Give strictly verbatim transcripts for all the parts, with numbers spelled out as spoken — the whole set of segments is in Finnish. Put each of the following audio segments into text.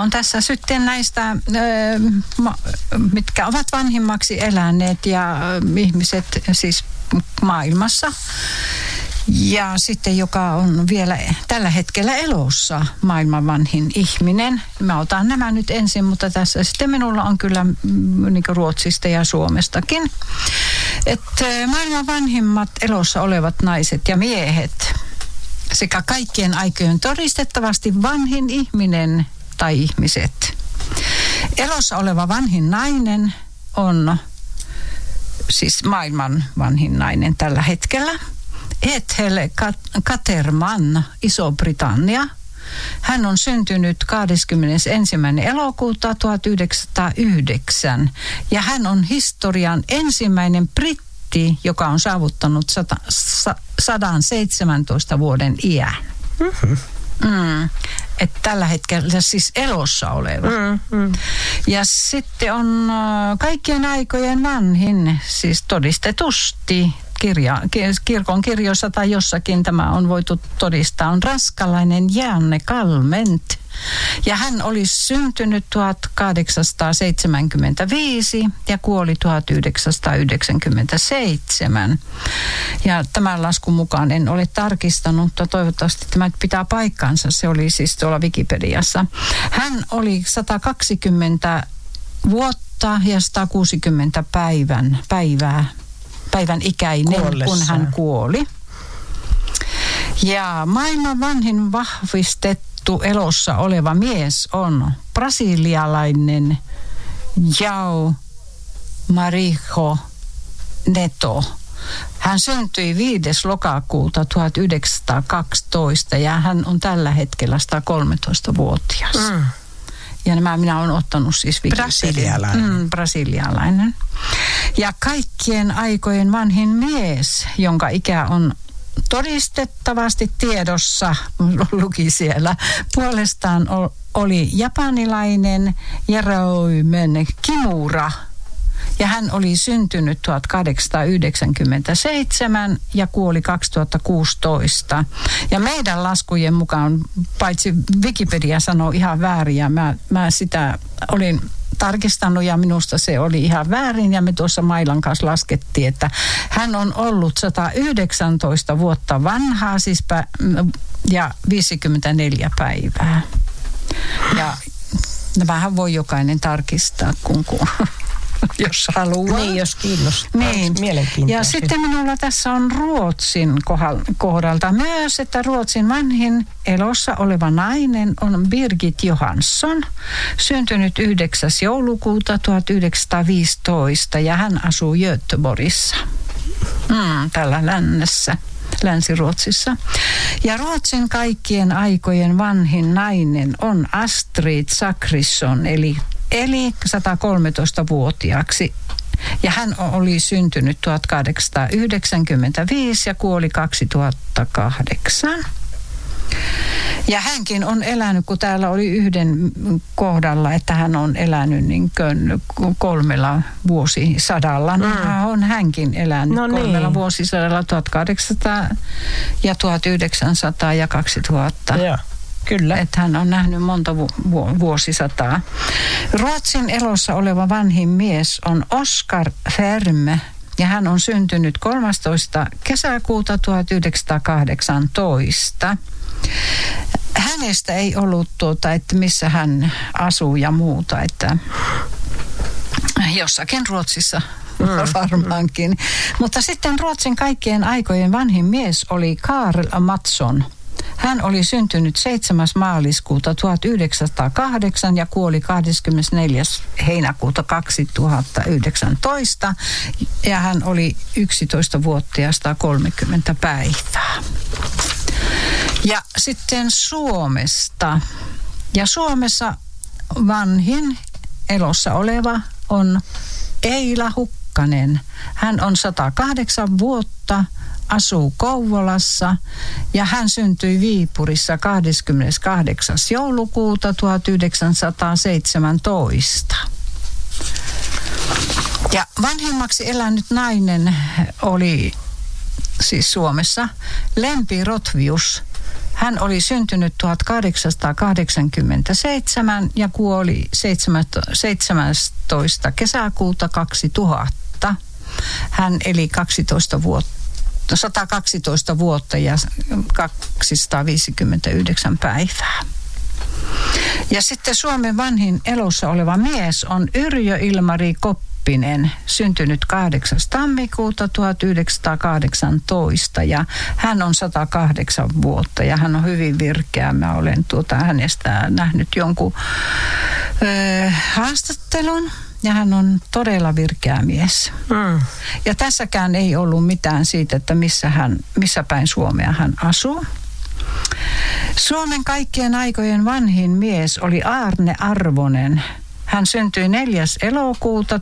on tässä sitten näistä, mitkä ovat vanhimmaksi eläneet ja ihmiset siis maailmassa. Ja sitten joka on vielä tällä hetkellä elossa, maailman vanhin ihminen. Mä otan nämä nyt ensin, mutta tässä sitten minulla on kyllä niin kuin Ruotsista ja Suomestakin. Että maailman vanhimmat elossa olevat naiset ja miehet sekä kaikkien aikojen todistettavasti vanhin ihminen tai ihmiset. Elossa oleva vanhin nainen on siis maailman vanhin nainen tällä hetkellä. Ethel Katerman, Iso-Britannia. Hän on syntynyt kahdeskymmenesensimmäinen elokuuta tuhatyhdeksänsataayhdeksän ja hän on historian ensimmäinen britti, joka on saavuttanut sata, sata seitsemäntoista vuoden iän. Mm-hmm. Mm. Että tällä hetkellä siis elossa oleva. Mm-hmm. Ja sitten on kaikkien aikojen vanhin, siis todistetusti, Kirja, kirkon kirjoissa tai jossakin tämä on voitu todistaa, on ranskalainen Janne Kalment. Ja hän oli syntynyt tuhatkahdeksansataaseitsemänkymmentäviisi ja kuoli tuhatyhdeksänsataayhdeksänkymmentäseitsemän. Ja tämän laskun mukaan en ole tarkistanut, mutta toivottavasti tämä pitää paikkansa. Se oli siis tuolla Wikipediassa. Hän oli sata kaksikymmentä vuotta ja sata kuusikymmentä päivän, päivää. päivän ikäinen, Kuollessaan. kun hän kuoli. Ja maailman vanhin vahvistettu elossa oleva mies on brasilialainen João Marijo Neto. Hän syntyi viides lokakuuta tuhatyhdeksänsataakaksitoista ja hän on tällä hetkellä sata kolmetoista-vuotias. Mm. Ja nämä minä olen ottanut siis brasilialainen. Mm, brasilialainen. Ja kaikkien aikojen vanhin mies, jonka ikä on todistettavasti tiedossa, luki siellä, puolestaan oli japanilainen Jerome Kimura. Ja hän oli syntynyt tuhatkahdeksansataayhdeksänkymmentäseitsemän ja kuoli kaksituhattakuusitoista. Ja meidän laskujen mukaan, paitsi Wikipedia sanoo ihan väärin, ja mä, mä sitä olin tarkistanut ja minusta se oli ihan väärin. Ja me tuossa Mailan kanssa laskettiin, että hän on ollut sata yhdeksäntoista vuotta vanhaa siis pä- ja viisikymmentäneljä päivää. Ja vähän voi jokainen tarkistaa, kun kun... jos haluaa. Niin, jos kiinnostaa. Niin. Mielenkiintoista. Ja sitten minulla tässä on Ruotsin kohdalta myös, että Ruotsin vanhin elossa oleva nainen on Birgit Johansson, syntynyt yhdeksäs joulukuuta tuhatyhdeksänsataaviisitoista ja hän asuu Göteborgissa, mm, tällä lännessä. Länsi-Ruotsissa. Ja Ruotsin kaikkien aikojen vanhin nainen on Astrid Sakrisson, eli eli sata kolmetoista-vuotiaaksi. Ja hän oli syntynyt tuhatkahdeksansataayhdeksänkymmentäviisi ja kuoli kaksituhattakahdeksan. Ja hänkin on elänyt, kun täällä oli yhden kohdalla, että hän on elänyt niin kolmella vuosisadalla. Mm. Niin on hänkin elänyt no niin. kolmella vuosisadalla, tuhatkahdeksansataa ja tuhatyhdeksänsataa ja kaksituhatta. Ja. Kyllä. Että hän on nähnyt monta vu- vu- vuosisataa. Ruotsin elossa oleva vanhin mies on Oskar Färm ja hän on syntynyt kolmastoista kesäkuuta tuhatyhdeksänsataakahdeksantoista. Hänestä ei ollut tuota, että missä hän asuu ja muuta, että jossakin Ruotsissa mm. varmaankin. Mutta sitten Ruotsin kaikkien aikojen vanhin mies oli Karl Mattsson. Hän oli syntynyt seitsemäs maaliskuuta tuhatyhdeksänsataakahdeksan ja kuoli kahdeskymmenesneljäs heinäkuuta kaksituhattayhdeksäntoista. Ja hän oli yksitoista-vuotias sata kolmekymmentä päivää. Ja sitten Suomesta. Ja Suomessa vanhin elossa oleva on Eila Hukkanen. Hän on sata kahdeksan vuotta. Asuu Kouvolassa ja hän syntyi Viipurissa kahdeskymmeneskahdeksas joulukuuta tuhatyhdeksänsataaseitsemäntoista. Ja vanhemmaksi elänyt nainen oli siis Suomessa Lempi Rotvius Hän oli syntynyt tuhatkahdeksansataakahdeksankymmentäseitsemän ja kuoli seitsemästoista kesäkuuta kaksituhatta. Hän eli kaksitoista vuotta, sata kaksitoista vuotta ja kaksisataaviisikymmentäyhdeksän päivää. Ja sitten Suomen vanhin elossa oleva mies on Yrjö Ilmari Koppinen, syntynyt kahdeksas tammikuuta tuhatyhdeksänsataakahdeksantoista ja hän on sata kahdeksan vuotta ja hän on hyvin virkeä. Mä olen tuota hänestä nähnyt jonkun ö, haastattelun ja hän on todella virkeä mies. Mm. Ja tässäkään ei ollut mitään siitä, että missä, hän, missä päin Suomea hän asuu. Suomen kaikkien aikojen vanhin mies oli Aarne Arvonen. Hän syntyi neljäs elokuuta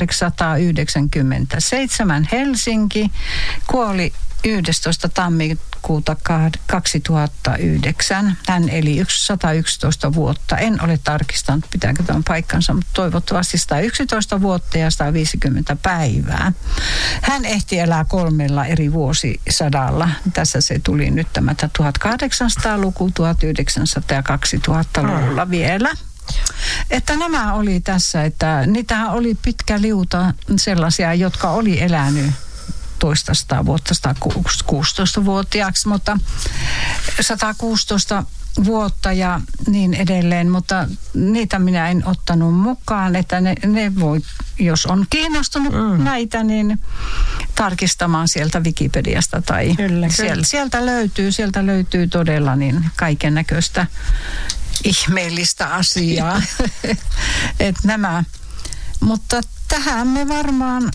tuhatkahdeksansataayhdeksänkymmentäseitsemän Helsinki, kuoli yhdestoista tammikuuta kaksituhattayhdeksän. Hän eli sata yksitoista vuotta. En ole tarkistanut, pitääkö tämän paikkansa, mutta toivottavasti sata yksitoista vuotta ja sata viisikymmentä päivää. Hän ehti elää kolmella eri vuosisadalla. Tässä se tuli nyt tämä tuhatkahdeksansataa-luku, tuhatyhdeksänsataa- ja kaksituhattaluvulla vielä. Että nämä oli tässä, että niitähän oli pitkä liuta sellaisia, jotka oli elänyt toista sataa vuotta, sata kuusitoista-vuotiaaksi, mutta sata kuusitoista vuotta ja niin edelleen, mutta niitä minä en ottanut mukaan, että ne, ne voi, jos on kiinnostunut mm. näitä, niin tarkistamaan sieltä Wikipediasta tai kyllä, sieltä, kyllä. sieltä löytyy, sieltä löytyy todella niin kaiken näköistä ihmeellistä asiaa. että nämä, mutta tähän me varmaan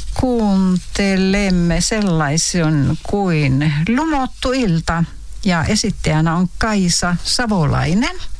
kuuntelemme sellaisen kuin Lumottu ilta ja esittäjänä on Kaisa Savolainen.